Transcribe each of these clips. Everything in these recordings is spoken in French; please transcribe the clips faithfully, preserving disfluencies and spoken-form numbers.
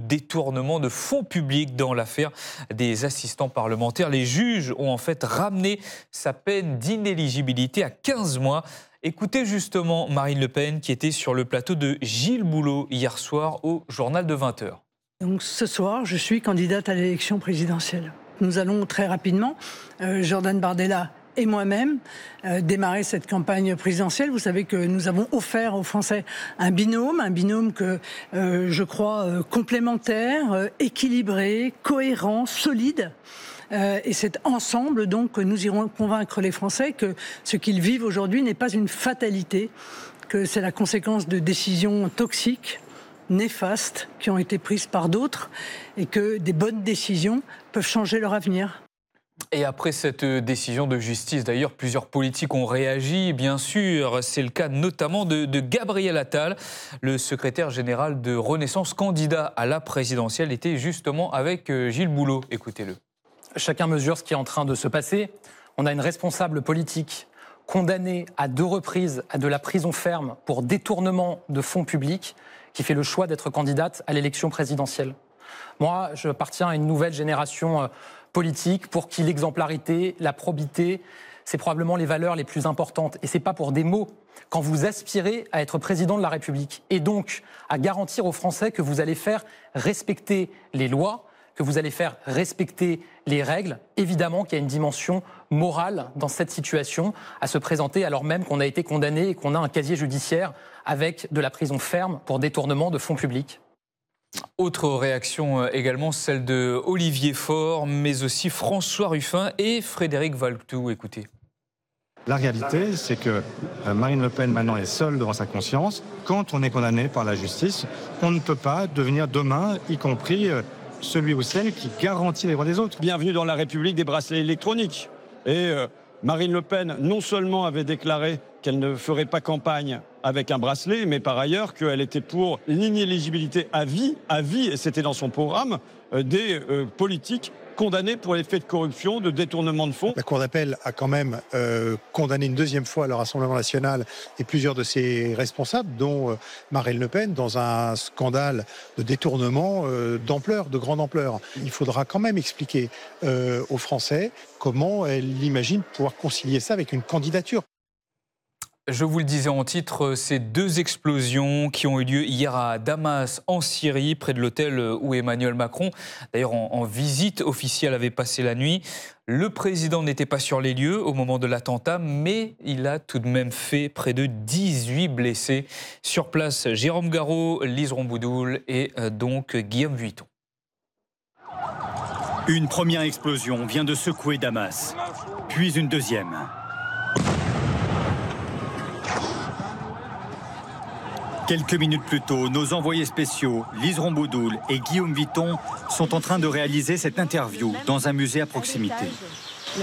détournement de fonds publics dans l'affaire des assistants parlementaires. Les juges ont en fait ramené sa peine d'inéligibilité à quinze mois. Écoutez justement Marine Le Pen qui était sur le plateau de Gilles Boulot hier soir au journal de vingt heures. Donc ce soir, je suis candidate à l'élection présidentielle. Nous allons très rapidement, euh, Jordan Bardella et moi-même, euh, démarrer cette campagne présidentielle. Vous savez que nous avons offert aux Français un binôme, un binôme que euh, je crois euh, complémentaire, euh, équilibré, cohérent, solide. Euh, et c'est ensemble donc que nous irons convaincre les Français que ce qu'ils vivent aujourd'hui n'est pas une fatalité, que c'est la conséquence de décisions toxiques, néfastes, qui ont été prises par d'autres, et que des bonnes décisions peuvent changer leur avenir. Et après cette décision de justice, d'ailleurs, plusieurs politiques ont réagi, bien sûr. C'est le cas notamment de, de Gabriel Attal, le secrétaire général de Renaissance, candidat à la présidentielle, était justement avec Gilles Boulot. Écoutez-le. Chacun mesure ce qui est en train de se passer. On a une responsable politique condamnée à deux reprises à de la prison ferme pour détournement de fonds publics qui fait le choix d'être candidate à l'élection présidentielle. Moi, j'appartiens à une nouvelle génération politique pour qui l'exemplarité, la probité, c'est probablement les valeurs les plus importantes. Et ce n'est pas pour des mots. Quand vous aspirez à être président de la République et donc à garantir aux Français que vous allez faire respecter les lois, que vous allez faire respecter les règles, évidemment qu'il y a une dimension morale dans cette situation, à se présenter alors même qu'on a été condamné et qu'on a un casier judiciaire avec de la prison ferme pour détournement de fonds publics. Autre réaction également, celle de Olivier Faure, mais aussi François Ruffin et Frédéric Valletoux. Écoutez. La réalité, c'est que Marine Le Pen maintenant est seule devant sa conscience. Quand on est condamné par la justice, on ne peut pas devenir demain, y compris celui ou celle qui garantit les droits des autres. Bienvenue dans la République des bracelets électroniques. Et euh, Marine Le Pen, non seulement avait déclaré qu'elle ne ferait pas campagne avec un bracelet, mais par ailleurs qu'elle était pour l'inéligibilité à vie, à vie, et c'était dans son programme, euh, des euh, politiques condamnés pour les faits de corruption, de détournement de fonds. La Cour d'appel a quand même euh, condamné une deuxième fois le Rassemblement national et plusieurs de ses responsables, dont euh, Marine Le Pen, dans un scandale de détournement euh, d'ampleur, de grande ampleur. Il faudra quand même expliquer euh, aux Français comment elle imagine pouvoir concilier ça avec une candidature. Je vous le disais en titre, ces deux explosions qui ont eu lieu hier à Damas, en Syrie, près de l'hôtel où Emmanuel Macron, d'ailleurs en, en visite officielle, avait passé la nuit. Le président n'était pas sur les lieux au moment de l'attentat, mais il a tout de même fait près de dix-huit blessés. Sur place, Jérôme Garot, Lise Romboudoul et donc Guillaume Vuitton. Une première explosion vient de secouer Damas, puis une deuxième. Quelques minutes plus tôt, nos envoyés spéciaux, Lise Romboudoul et Guillaume Vuitton, sont en train de réaliser cette interview dans un musée à proximité. Ça,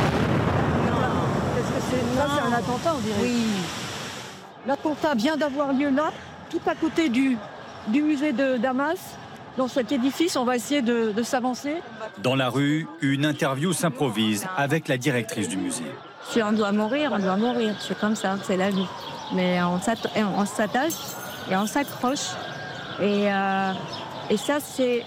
c'est un attentat, on dirait. Oui. L'attentat vient d'avoir lieu là, tout à côté du, du musée de Damas. Dans cet édifice, on va essayer de, de s'avancer. Dans la rue, une interview s'improvise avec la directrice du musée. Si on doit mourir, on doit mourir. C'est comme ça, c'est la vie. Mais on s'attache et on s'accroche. Et, euh, et ça, c'est...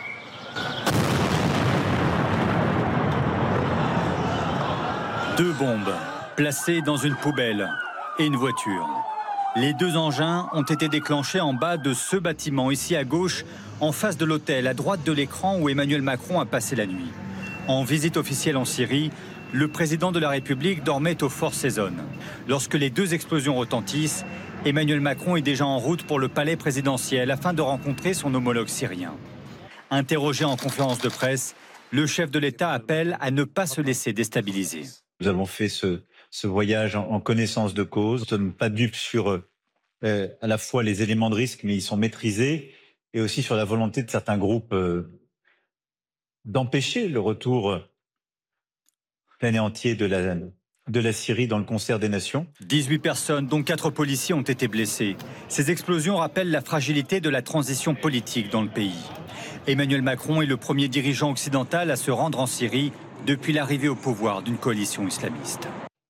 Deux bombes placées dans une poubelle et une voiture. Les deux engins ont été déclenchés en bas de ce bâtiment, ici à gauche, en face de l'hôtel, à droite de l'écran où Emmanuel Macron a passé la nuit. En visite officielle en Syrie, le président de la République dormait au Fort Season. Lorsque les deux explosions retentissent, Emmanuel Macron est déjà en route pour le palais présidentiel afin de rencontrer son homologue syrien. Interrogé en conférence de presse, le chef de l'État appelle à ne pas se laisser déstabiliser. Nous avons fait ce, ce voyage en, en connaissance de cause. Nous ne sommes pas dupes sur euh, à la fois les éléments de risque, mais ils sont maîtrisés, et aussi sur la volonté de certains groupes euh, d'empêcher le retour plein et entier de la, de la Syrie dans le concert des nations. dix-huit personnes, dont quatre policiers, ont été blessés. Ces explosions rappellent la fragilité de la transition politique dans le pays. Emmanuel Macron est le premier dirigeant occidental à se rendre en Syrie depuis l'arrivée au pouvoir d'une coalition islamiste.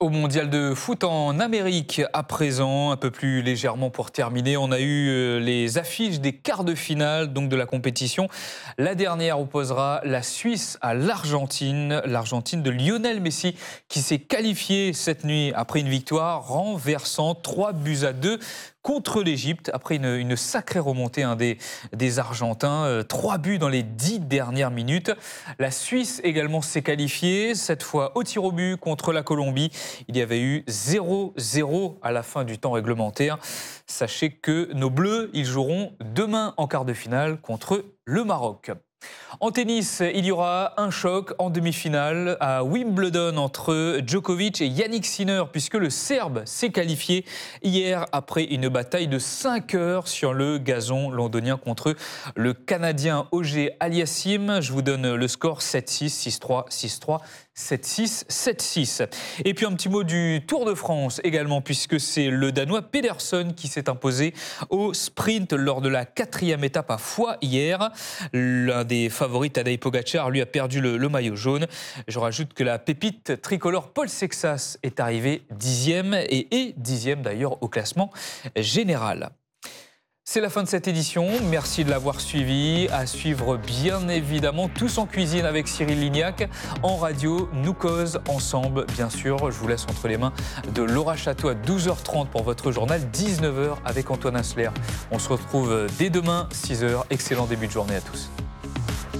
Au mondial de foot en Amérique, à présent, un peu plus légèrement pour terminer, on a eu les affiches des quarts de finale donc de la compétition. La dernière opposera la Suisse à l'Argentine, l'Argentine de Lionel Messi qui s'est qualifié cette nuit après une victoire renversant trois buts à deux contre l'Égypte, après une, une sacrée remontée hein, des, des Argentins. Euh, trois buts dans les dix dernières minutes. La Suisse également s'est qualifiée, cette fois au tir au but contre la Colombie. Il y avait eu zéro zéro à la fin du temps réglementaire. Sachez que nos Bleus, ils joueront demain en quart de finale contre le Maroc. En tennis, il y aura un choc en demi-finale à Wimbledon entre Djokovic et Yannick Sinner, puisque le Serbe s'est qualifié hier après une bataille de cinq heures sur le gazon londonien contre le Canadien Auger Aliassime. Je vous donne le score sept six, six trois, six trois, sept six, sept six. Et puis un petit mot du Tour de France également, puisque c'est le Danois Pedersen qui s'est imposé au sprint lors de la quatrième étape à Foix hier. L'un des favoris, Tadej Pogacar, lui a perdu le, le maillot jaune. Je rajoute que la pépite tricolore Paul Sexas est arrivé dixième et est dixième d'ailleurs au classement général. C'est la fin de cette édition. Merci de l'avoir suivi. À suivre bien évidemment Tous en cuisine avec Cyril Lignac. En radio, nous cause ensemble, bien sûr. Je vous laisse entre les mains de Laura Château à douze heures trente pour votre journal, dix-neuf heures avec Antoine Asler. On se retrouve dès demain, six heures. Excellent début de journée à tous.